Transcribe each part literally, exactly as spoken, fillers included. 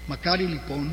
Μακάρι λοιπόν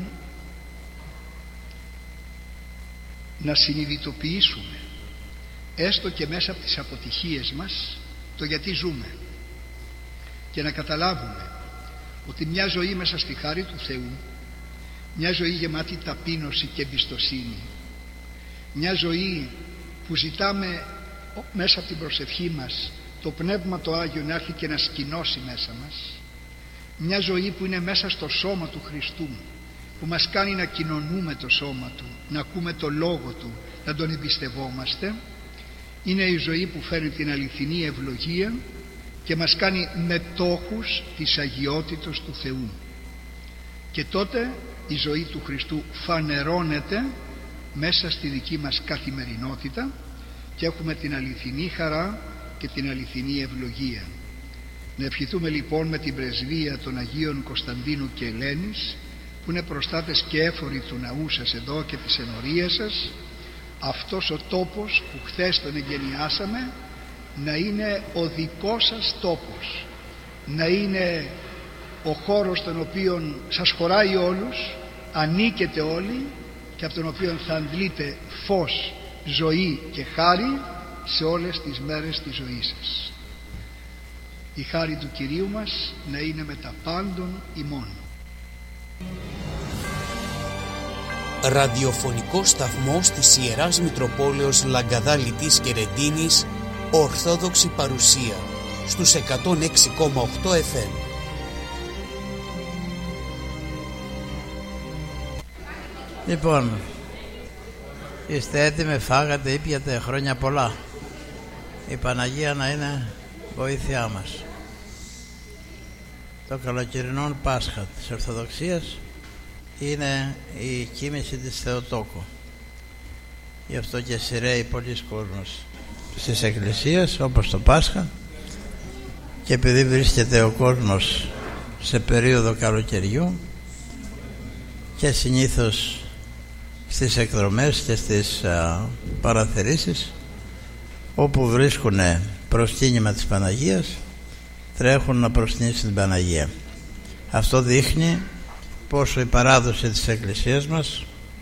να συνειδητοποιήσουμε, έστω και μέσα από τις αποτυχίες μας, το γιατί ζούμε, και να καταλάβουμε ότι μια ζωή μέσα στη χάρη του Θεού, μια ζωή γεμάτη ταπείνωση και εμπιστοσύνη, μια ζωή που ζητάμε μέσα από την προσευχή μας το Πνεύμα το Άγιο να έρθει και να σκηνώσει μέσα μας, μια ζωή που είναι μέσα στο σώμα του Χριστού, που μας κάνει να κοινωνούμε το σώμα Του, να ακούμε το Λόγο Του, να Τον εμπιστευόμαστε, είναι η ζωή που φέρνει την αληθινή ευλογία και μας κάνει μετόχους της αγιότητος του Θεού. Και τότε η ζωή του Χριστού φανερώνεται μέσα στη δική μας καθημερινότητα και έχουμε την αληθινή χαρά και την αληθινή ευλογία. Να ευχηθούμε λοιπόν με την πρεσβεία των Αγίων Κωνσταντίνου και Ελένης, που είναι προστάτες και έφοροι του ναού σας εδώ και της ενορίας σας, αυτός ο τόπος που χθες τον εγκαινιάσαμε να είναι ο δικός σας τόπος, να είναι ο χώρος τον οποίον σας χωράει όλους, ανήκετε όλοι και από τον οποίο θα αντλείτε φως, ζωή και χάρη σε όλες τις μέρες της ζωής σας. Η χάρη του Κυρίου μας να είναι με τα πάντων ημών. Ραδιοφωνικό σταθμός της Ιεράς Μητροπόλεως Λαγκαδάλητης και Ρεντίνης, Ορθόδοξη παρουσία στους εκατόν έξι κόμμα οκτώ εφ εμ. Λοιπόν, είστε έτοιμοι, φάγατε, ήπιατε, χρόνια πολλά. Η Παναγία να είναι βοήθειά μας. Το καλοκαιρινό Πάσχα της Ορθοδοξίας είναι η κοίμηση της Θεοτόκου. Γι' αυτό και σειραίει πολλοί κόσμος στις εκκλησίες όπως το Πάσχα, και επειδή βρίσκεται ο κόσμος σε περίοδο καλοκαιριού και συνήθως στις εκδρομές και στις α, παραθερίσεις όπου βρίσκουν προσκύνημα της Παναγίας, τρέχουν να προσκυνήσουν την Παναγία. Αυτό δείχνει πόσο η παράδοση της Εκκλησίας μας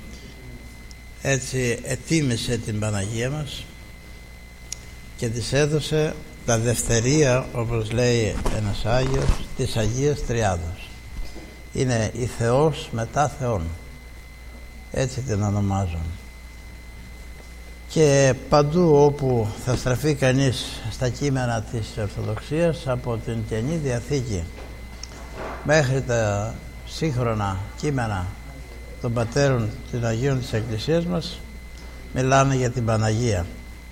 έτσι ετίμησε την Παναγία μας και της έδωσε τα δευτερία, όπως λέει ένας Άγιος, της Αγίας Τριάδος. Είναι η Θεός μετά Θεόν, έτσι την ονομάζουν. Και παντού όπου θα στραφεί κανείς στα κείμενα της Ορθοδοξίας, από την Καινή Διαθήκη μέχρι τα σύγχρονα κείμενα των πατέρων των Αγίων της Εκκλησίας μας, μιλάνε για την Παναγία.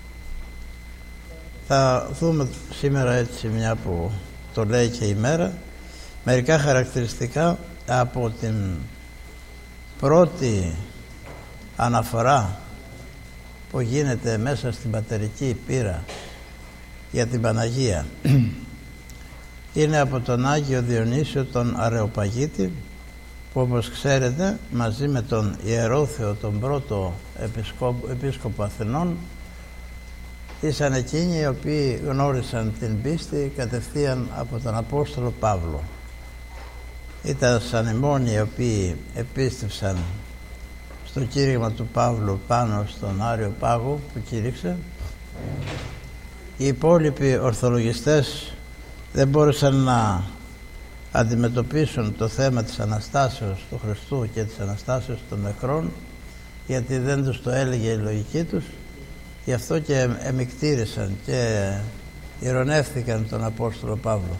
Θα δούμε σήμερα, έτσι μια που το λέει και η μέρα, μερικά χαρακτηριστικά από την πρώτη αναφορά που γίνεται μέσα στην πατερική πείρα για την Παναγία. Είναι από τον Άγιο Διονύσιο τον Αρεοπαγίτη, που όπως ξέρετε μαζί με τον Ιερόθεο, τον πρώτο επισκόπο, επίσκοπο Αθηνών, ήσαν εκείνοι οι οποίοι γνώρισαν την πίστη κατευθείαν από τον Απόστολο Παύλο. Ήταν σαν οι μόνοι οι οποίοι επίστευσαν στο κήρυγμα του Παύλου πάνω στον Άριο Πάγο που κήρυξε. Οι υπόλοιποι ορθολογιστές δεν μπόρεσαν να αντιμετωπίσουν το θέμα της Αναστάσεως του Χριστού και της Αναστάσεως των νεκρών, γιατί δεν τους το έλεγε η λογική τους. Γι' αυτό και εμικτήρισαν και ειρωνεύθηκαν τον Απόστολο Παύλο.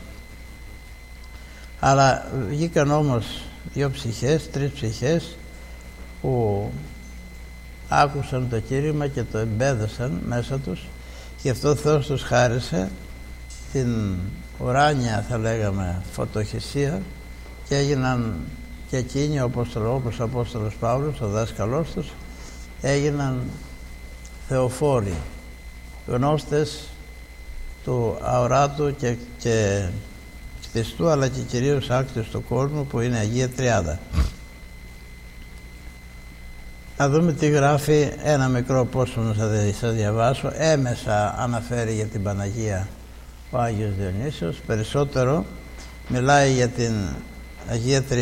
Αλλά βγήκαν όμως δύο ψυχές, τρεις ψυχές που άκουσαν το κήρυγμα και το εμπέδωσαν μέσα τους, και αυτό ο Θεός τους χάρισε την ουράνια, θα λέγαμε, φωτοχυσία, και έγιναν και εκείνοι όπως ο Απόστολος Παύλος, ο δάσκαλός τους, έγιναν θεοφόροι, γνώστες του αοράτου και, και κτιστού, αλλά και κυρίως άκτης του κόσμου, που είναι Αγία Τριάδα. Να δούμε τι γράφει ένα μικρό πόσιμο, θα σας διαβάσω. Έμεσα αναφέρει για την Παναγία ο Άγιος Διονύσιος, περισσότερο μιλάει για την Αγία Τριάδα